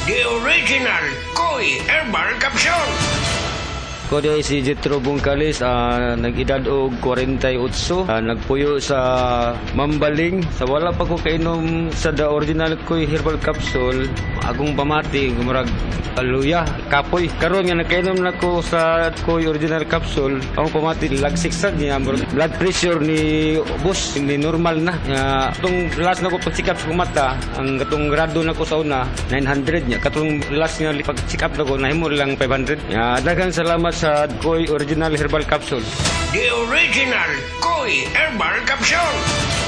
The original Koy Herbal Capsule. Ko di si Jetro Bungkalis, nag-edad og 48, nagpuyo sa Mambaling. Sa wala pa ko kainom sa the original Koy Herbal Capsule, agong pamati, gumurag aluya, kapoy. Karon nga nakainom na ko sa Koy Original Capsule, akong pamati, lagsiksad niya, blood pressure ni boss, ni normal na. Itong last na ko pag-check up sa mata, ang katong grado na ko sa una, 900 niya. Katong last nga pag-check up na ko, nahimo lang 500. Daghang salamat sa Koy Original Herbal Capsule. The original Koy Herbal Capsule.